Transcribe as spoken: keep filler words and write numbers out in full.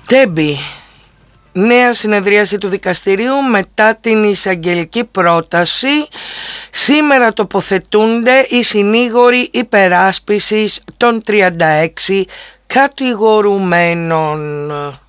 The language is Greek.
Τέμπη, νέα συνεδρίαση του δικαστηρίου μετά την εισαγγελική πρόταση. Σήμερα τοποθετούνται οι συνήγοροι υπεράσπισης των τριάντα έξι κατηγορουμένων.